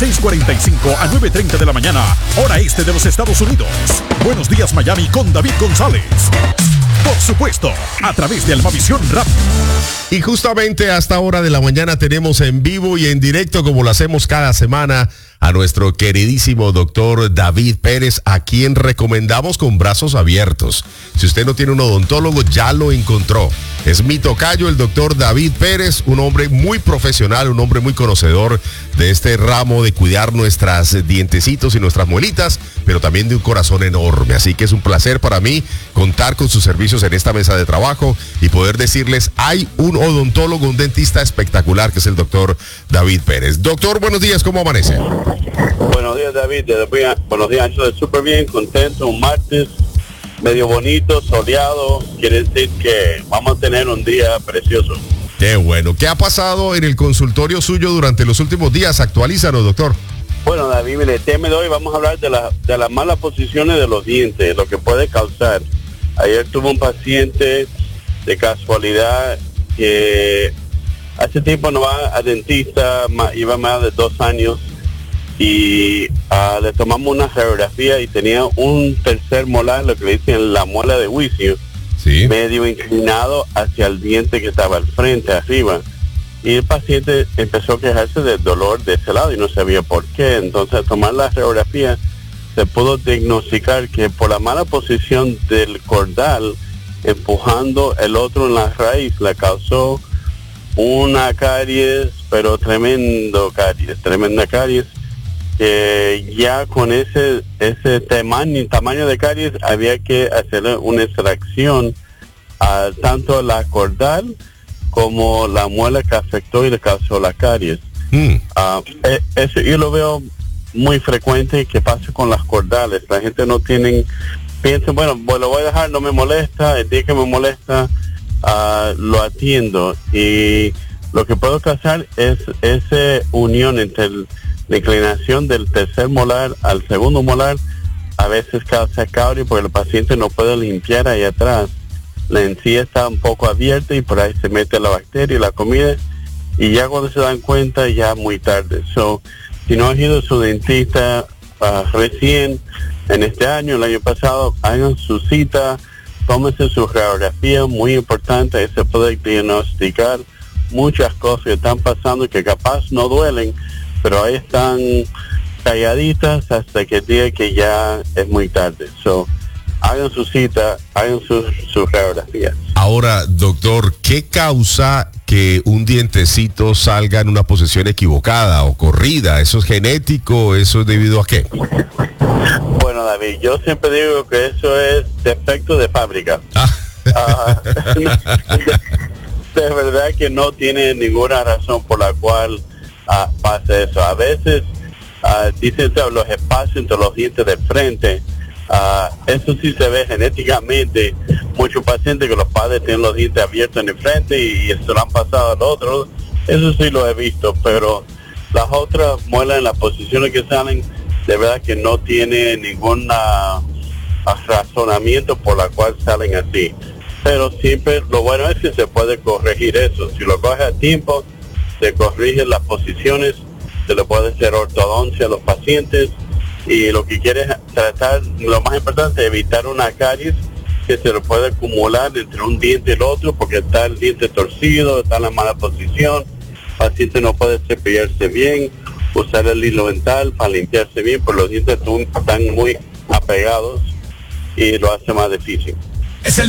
6:45 a 9:30 de la mañana, hora este de los Estados Unidos. Buenos días, Miami, con David González. Por supuesto, a través de Almavisión Radio. Y justamente a esta hora de la mañana tenemos en vivo y en directo, como lo hacemos cada semana, a nuestro queridísimo doctor David Pérez, a quien recomendamos con brazos abiertos. Si usted no tiene un odontólogo, ya lo encontró. Es mi tocayo, el doctor David Pérez, un hombre muy profesional, un hombre muy conocedor de este ramo de cuidar nuestras dientecitos y nuestras muelitas, pero también de un corazón enorme. Así que es un placer para mí contar con sus servicios en esta mesa de trabajo y poder decirles, hay un odontólogo, un dentista espectacular, que es el doctor David Pérez. Doctor, buenos días, ¿cómo amanece? Buenos días, David. Buenos días, yo estoy súper bien, contento, un martes medio bonito, soleado, quiere decir que vamos a tener un día precioso. Qué bueno. ¿Qué ha pasado en el consultorio suyo durante los últimos días? Actualízanos, doctor. Bueno, David, mire, el tema de hoy vamos a hablar de las malas posiciones de los dientes, lo que puede causar. Ayer tuve un paciente de casualidad que hace tiempo no va a dentista, iba más de 2 años, y le tomamos una radiografía y tenía un tercer molar, lo que le dicen la muela de juicio, sí, medio inclinado hacia el diente que estaba al frente, arriba. Y el paciente empezó a quejarse del dolor de ese lado y no sabía por qué. Entonces, al tomar la radiografía, se pudo diagnosticar que por la mala posición del cordal, empujando el otro en la raíz, le causó una caries, pero tremenda caries, que ya con ese tamaño de caries había que hacerle una extracción a tanto la cordal como la muela que afectó y le causó la caries. Eso yo lo veo muy frecuente que pasa con las cordales. La gente piensa, bueno, lo voy a dejar, no me molesta, el día que me molesta lo atiendo, y lo que puedo causar es esa unión entre la inclinación del tercer molar al segundo molar. A veces causa caries porque el paciente no puede limpiar ahí atrás. La encía está un poco abierta y por ahí se mete la bacteria y la comida, y ya cuando se dan cuenta ya muy tarde. Si no ha ido a su dentista recién en este año, el año pasado, hagan su cita, tómense su radiografía, muy importante. Ahí se puede diagnosticar muchas cosas que están pasando y que capaz no duelen, pero ahí están calladitas hasta que el día que ya es muy tarde. Hagan su cita, hagan su radiografía. Ahora, doctor, ¿qué causa que un dientecito salga en una posición equivocada o corrida? ¿Eso es genético? ¿Eso es debido a qué? Bueno, David, yo siempre digo que eso es defecto de fábrica. De verdad que no tiene ninguna razón por la cual pasa eso. A veces dicen los espacios entre los dientes del frente. Eso sí se ve genéticamente. Muchos pacientes que los padres tienen los dientes abiertos en el frente y se lo han pasado al otro. Eso sí lo he visto, pero las otras muelas en las posiciones que salen, de verdad que no tiene ningún razonamiento por la cual salen así. Pero siempre lo bueno es que se puede corregir eso. Si lo coge a tiempo, se corrigen las posiciones, se le puede hacer ortodoncia a los pacientes, y lo que quiere es tratar, lo más importante, evitar una caries que se le puede acumular entre un diente y el otro, porque está el diente torcido, está en la mala posición, el paciente no puede cepillarse bien, usar el hilo dental para limpiarse bien, porque los dientes están muy apegados y lo hace más difícil. Es el